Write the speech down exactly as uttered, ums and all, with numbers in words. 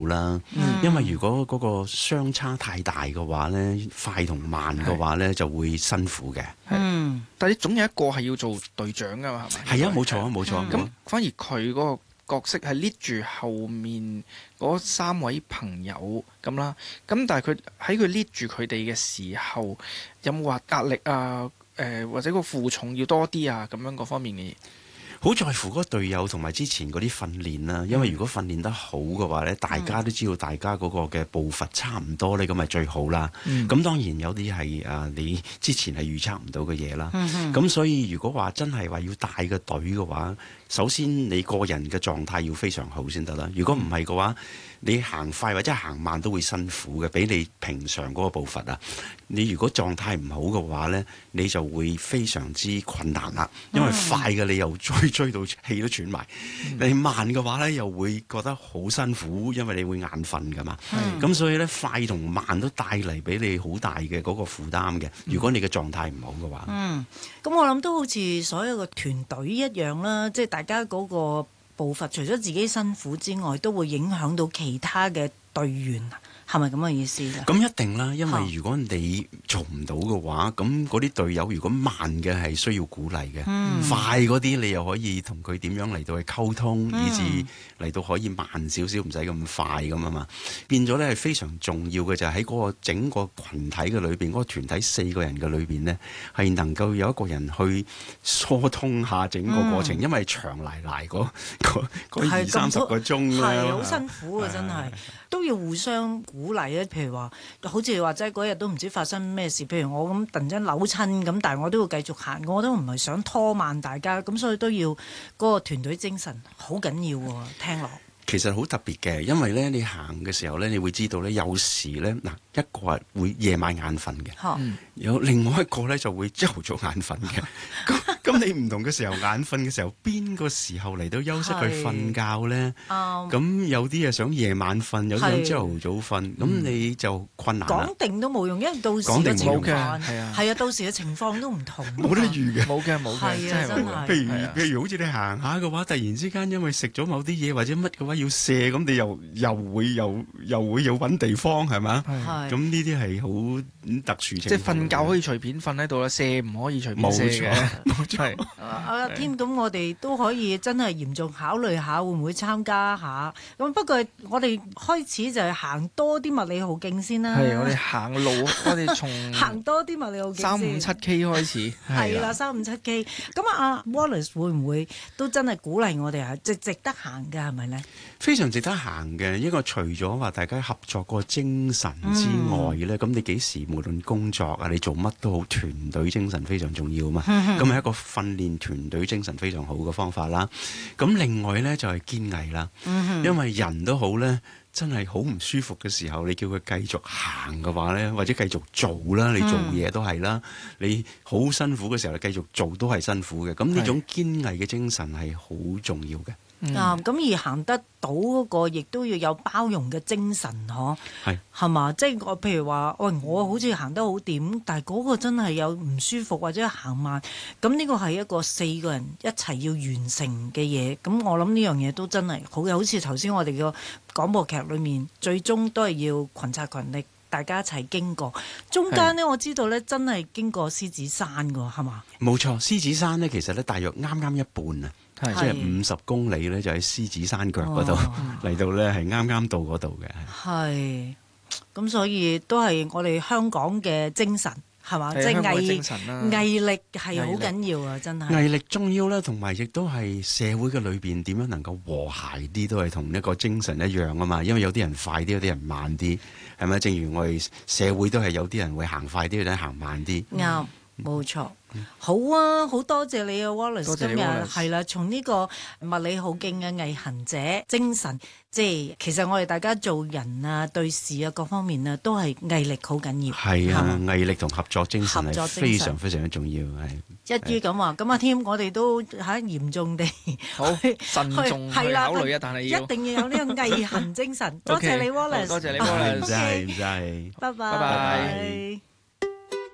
啦，嗯、因為如果嗰個相差太大嘅話咧，快同慢嘅話咧就會辛苦嘅。 嗯，但係你總有一個係要做隊長噶嘛，係咪？ 係啊，冇錯啊，冇錯。 咁反而佢嗰個角色係 lead 住後面嗰三位朋友咁啦。咁但係佢喺佢 lead 住佢哋嘅時候，有冇話壓力啊？誒、呃，或者個負重要多啲啊？咁樣嗰方面嘅嘢。 好在乎嗰個隊友同埋之前嗰啲訓練啦，因為如果訓練得好嘅話咧，大家都知道大家嗰個嘅步伐差唔多咧，咁咪最好啦。咁、嗯、當然有啲係啊，你之前係預測唔到嘅嘢啦。咁、嗯、所以如果話真係話要帶個隊嘅話，首先你個人嘅狀態要非常好先得啦。如果唔係嘅話，你行快或者行慢都會辛苦嘅，比你平常嗰個步伐啊。你如果狀態唔好嘅話呢，你就會非常之困難啦。因為快嘅你又追追到氣都喘埋，嗯、你慢嘅話呢又會覺得好辛苦，因為你會眼瞓噶嘛。咁、嗯、所以呢，快同慢都帶嚟俾你好大嘅嗰個負擔嘅。如果你嘅狀態唔好嘅話， 嗯，咁我諗都好似所有嘅團隊一樣啦，即係大家嗰個步伐，除咗自己辛苦之外，都會影響到其他嘅隊員。係咪咁嘅意思咧？ 咁一定啦，因為如果你做唔到嘅話，咁嗰啲隊友如果慢嘅係需要鼓勵嘅，嗯、快嗰啲你又可以同佢點樣嚟到去溝通，嗯、以至嚟到可以慢少少，唔使咁快咁啊嘛。變咗咧係非常重要嘅，就係喺嗰個整個群體嘅裏邊，嗰、嗰個團體四個人嘅裏邊呢，係能夠有一個人去疏通下整個過程，嗯、因為長嚟嚟嗰嗰二三十個鐘咧， 係好辛苦啊！真係都要互相鼓勵咧，譬如話，好似話齋嗰日都唔知發生咩事，譬如我咁突然間扭親咁，但係我都要繼續行，我都唔係想拖慢大家，咁所以都要嗰個團隊精神好緊要喎，聽落。 其實好特別嘅，因為咧你行嘅時候咧，你會知道咧有時咧嗱一個係會夜晚眼瞓嘅，嗯、有另外一個咧就會朝頭早眼瞓嘅。咁你唔同嘅時候眼瞓嘅時候，邊個時候嚟到休息去瞓覺咧？咁、嗯、有啲係想夜晚瞓，有啲想朝頭早瞓，咁、嗯、你就困難啦。 講定都冇用，因為到時嘅情況係啊，係啊，到時嘅情況都唔同， 冇得預嘅， 冇嘅冇嘅，真係冇。 譬如譬如好似你行下嘅話，突然之間因為食咗某啲嘢或者乜嘅話要射，咁你又又會又又會要揾地方係咪？咁呢啲係好特殊情況。即係瞓覺可以隨便瞓喺度啦，射唔可以隨便射嘅。 係阿添，咁我哋都可以真係嚴重考慮下，會唔會參加下？咁不過我哋開始就係行多啲麥理浩徑先啦。 係，我哋行路，我哋從行多啲麥理浩徑先。 三五七 K 開始。 係啦，三五七 K。咁啊 Wallace 會唔會都真係鼓勵我哋啊？值值得行嘅係咪咧？ 非常值得行嘅，因為除咗話大家合作個精神之外咧，咁、嗯、你幾時無論工作啊，你做乜都好，團隊精神非常重要啊嘛。咁係、嗯、一個訓練團隊精神非常好嘅方法啦。咁另外咧就係、是、堅毅啦，嗯、因為人都好咧，真係好唔舒服嘅時候，你叫佢繼續行嘅話咧，或者繼續做啦，你做嘢都係啦，嗯、你好辛苦嘅時候，你繼續做都係辛苦嘅。咁呢種堅毅嘅精神係好重要嘅。 啊，咁、嗯、而行得到嗰個，亦都要有包容嘅精神，嗬，係係嘛？即係我譬如話，喂，我好似行得好掂，但係嗰個真係有唔舒服或者行慢，咁呢個係一個四個人一齊要完成嘅嘢。咁我諗呢樣嘢都真係好嘅，好似頭先我哋個廣播劇裏面，最終都係要群策群力，大家一齊經過。中間呢，是我知道呢真係經過獅子山㗎，係嘛？冇錯，獅子山呢，其實呢，大約啱啱一半啊。即係五十公里咧，就喺獅子山腳嗰度嚟到咧，係啱啱到嗰度嘅。 係，咁所以都係我哋香港嘅精神，係嘛？即係毅精神、啊、毅力係好緊要啊！真係毅力重要啦，同埋亦都係社會嘅裏邊點樣能夠和諧啲，都係同一個精神一樣啊嘛。因為有啲人快啲，有啲人慢啲，係咪？正如我哋社會都係有啲人會行快啲，有啲人行慢啲。 啱、嗯，冇錯。好啊，好多謝你啊 Wallace， 今日係啦，從呢個麥理浩徑嘅毅行者精神，即係其實我哋大家做人啊、對事啊各方面啊，都係毅力好緊要。 係啊，吧毅力同合作精神係非常非常之重要。係一於咁話，咁啊添，我哋都嚇嚴重地好慎重去考慮啊，但係一定要有呢個毅行精神。多謝你 Wallace， 多謝你 Wallace， 唔該唔該， 拜拜。 拜拜。